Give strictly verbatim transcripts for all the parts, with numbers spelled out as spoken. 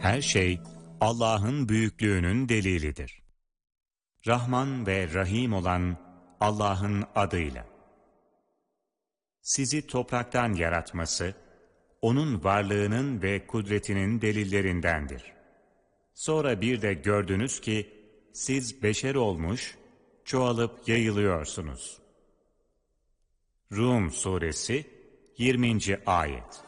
Her şey Allah'ın büyüklüğünün delilidir. Rahman ve Rahim olan Allah'ın adıyla. Sizi topraktan yaratması, O'nun varlığının ve kudretinin delillerindendir. Sonra bir de gördünüz ki, siz beşer olmuş, çoğalıp yayılıyorsunuz. Rum Suresi yirminci Ayet.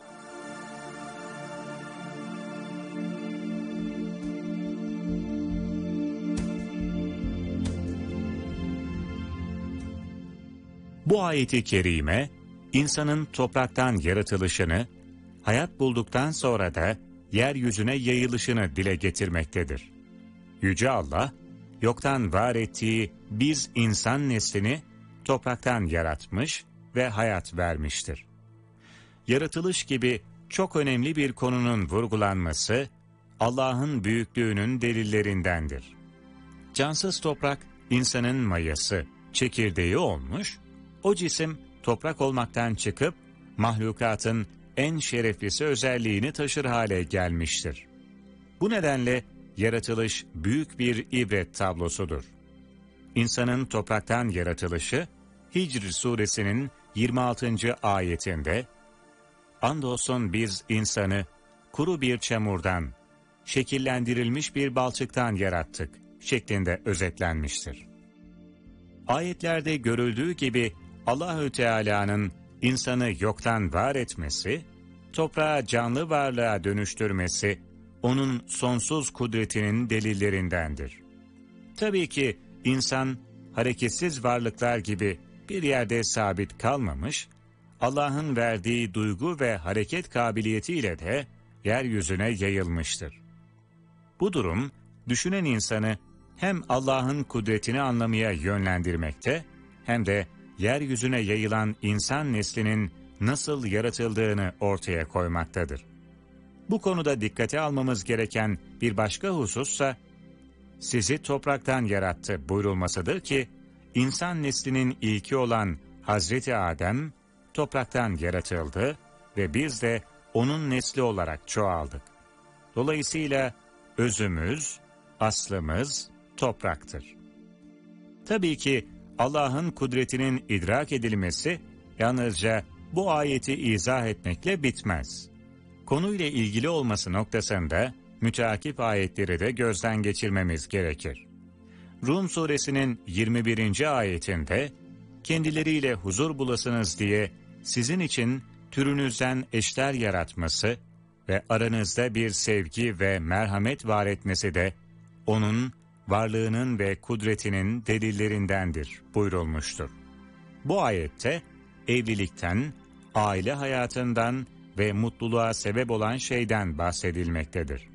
Bu ayeti kerime, insanın topraktan yaratılışını, hayat bulduktan sonra da yeryüzüne yayılışını dile getirmektedir. Yüce Allah, yoktan var ettiği biz insan neslini topraktan yaratmış ve hayat vermiştir. Yaratılış gibi çok önemli bir konunun vurgulanması, Allah'ın büyüklüğünün delillerindendir. Cansız toprak, insanın mayası, çekirdeği olmuş, o cisim toprak olmaktan çıkıp, mahlukatın en şereflisi özelliğini taşır hale gelmiştir. Bu nedenle yaratılış büyük bir ibret tablosudur. İnsanın topraktan yaratılışı, Hicr suresinin yirmi altıncı ayetinde, andolsun biz insanı kuru bir çamurdan, şekillendirilmiş bir balçıktan yarattık şeklinde özetlenmiştir. Ayetlerde görüldüğü gibi Allahü Teala'nın insanı yoktan var etmesi, toprağı canlı varlığa dönüştürmesi, O'nun sonsuz kudretinin delillerindendir. Tabii ki insan hareketsiz varlıklar gibi bir yerde sabit kalmamış, Allah'ın verdiği duygu ve hareket kabiliyetiyle de yeryüzüne yayılmıştır. Bu durum, düşünen insanı hem Allah'ın kudretini anlamaya yönlendirmekte, hem de yeryüzüne yayılan insan neslinin nasıl yaratıldığını ortaya koymaktadır. Bu konuda dikkate almamız gereken bir başka husussa, sizi topraktan yarattı buyurulmasıdır ki, insan neslinin ilki olan Hazreti Adem, topraktan yaratıldı ve biz de onun nesli olarak çoğaldık. Dolayısıyla özümüz, aslımız topraktır. Tabii ki Allah'ın kudretinin idrak edilmesi, yalnızca bu ayeti izah etmekle bitmez. Konuyla ilgili olması noktasında, müteakip ayetleri de gözden geçirmemiz gerekir. Rum suresinin yirmi birinci ayetinde, kendileriyle huzur bulasınız diye sizin için türünüzden eşler yaratması ve aranızda bir sevgi ve merhamet var etmesi de O'nun varlığının ve kudretinin delillerindendir buyurulmuştur. Bu ayette evlilikten, aile hayatından ve mutluluğa sebep olan şeyden bahsedilmektedir.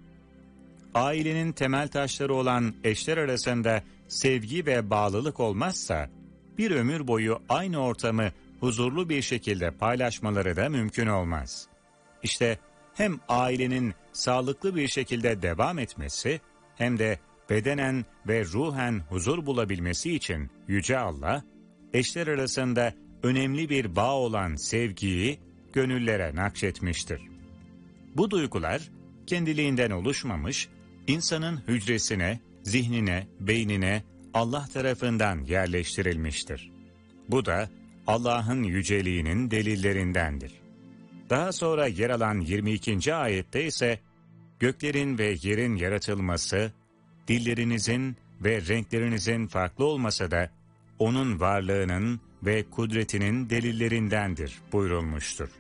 Ailenin temel taşları olan eşler arasında sevgi ve bağlılık olmazsa, bir ömür boyu aynı ortamı huzurlu bir şekilde paylaşmaları da mümkün olmaz. İşte hem ailenin sağlıklı bir şekilde devam etmesi, hem de bedenen ve ruhen huzur bulabilmesi için Yüce Allah, eşler arasında önemli bir bağ olan sevgiyi gönüllere nakşetmiştir. Bu duygular kendiliğinden oluşmamış, insanın hücresine, zihnine, beynine Allah tarafından yerleştirilmiştir. Bu da Allah'ın yüceliğinin delillerindendir. Daha sonra yer alan yirmi ikinci ayette ise, göklerin ve yerin yaratılması, dillerinizin ve renklerinizin farklı olmasa da, O'nun varlığının ve kudretinin delillerindendir buyurulmuştur.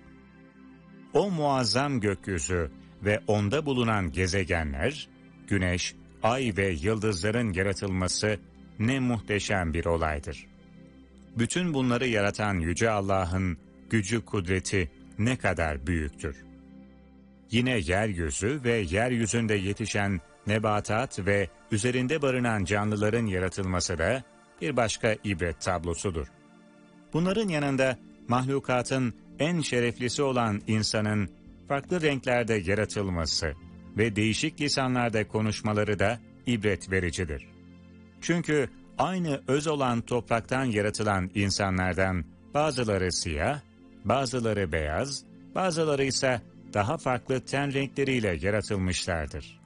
O muazzam gökyüzü ve onda bulunan gezegenler, güneş, ay ve yıldızların yaratılması ne muhteşem bir olaydır. Bütün bunları yaratan Yüce Allah'ın gücü, kudreti ne kadar büyüktür. Yine yeryüzü ve yeryüzünde yetişen nebatat ve üzerinde barınan canlıların yaratılması da bir başka ibret tablosudur. Bunların yanında mahlukatın en şereflisi olan insanın farklı renklerde yaratılması ve değişik lisanlarda konuşmaları da ibret vericidir. Çünkü aynı öz olan topraktan yaratılan insanlardan bazıları siyah, bazıları beyaz, bazıları ise daha farklı ten renkleriyle yaratılmışlardır.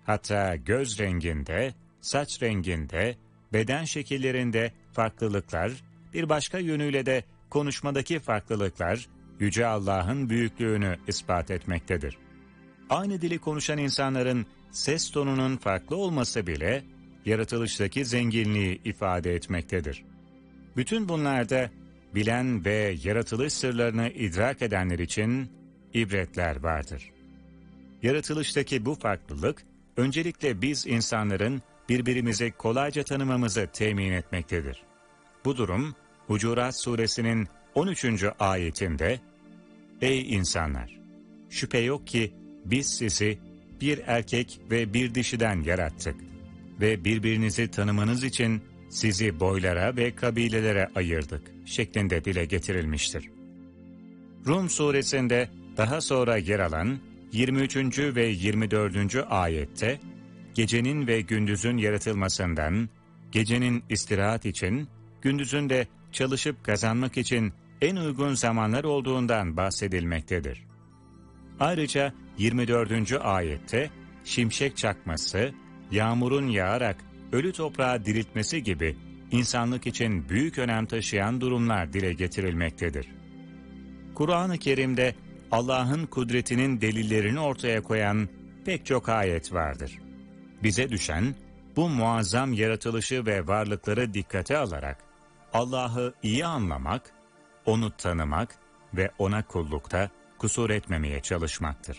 Hatta göz renginde, saç renginde, beden şekillerinde farklılıklar, bir başka yönüyle de konuşmadaki farklılıklar, Yüce Allah'ın büyüklüğünü ispat etmektedir. Aynı dili konuşan insanların ses tonunun farklı olması bile, yaratılıştaki zenginliği ifade etmektedir. Bütün bunlarda bilen ve yaratılış sırlarını idrak edenler için ibretler vardır. Yaratılıştaki bu farklılık, öncelikle biz insanların birbirimizi kolayca tanımamızı temin etmektedir. Bu durum, Hucurat Suresinin on üçüncü ayetinde, "Ey insanlar! Şüphe yok ki biz sizi bir erkek ve bir dişiden yarattık ve birbirinizi tanımanız için sizi boylara ve kabilelere ayırdık" şeklinde dile getirilmiştir. Rum Suresinde daha sonra yer alan yirmi üçüncü ve yirmi dördüncü ayette, gecenin ve gündüzün yaratılmasından, gecenin istirahat için, gündüzün de çalışıp kazanmak için en uygun zamanlar olduğundan bahsedilmektedir. Ayrıca yirmi dördüncü ayette, şimşek çakması, yağmurun yağarak ölü toprağı diriltmesi gibi insanlık için büyük önem taşıyan durumlar dile getirilmektedir. Kur'an-ı Kerim'de Allah'ın kudretinin delillerini ortaya koyan pek çok ayet vardır. Bize düşen bu muazzam yaratılışı ve varlıkları dikkate alarak Allah'ı iyi anlamak, O'nu tanımak ve O'na kullukta kusur etmemeye çalışmaktır.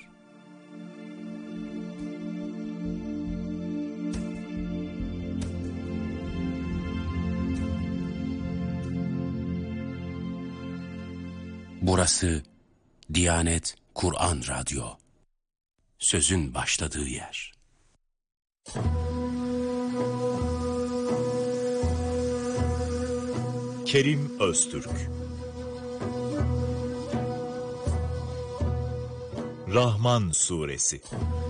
Burası Diyanet Kur'an Radyo. Sözün başladığı yer. Kerim Öztürk. Rahman Suresi.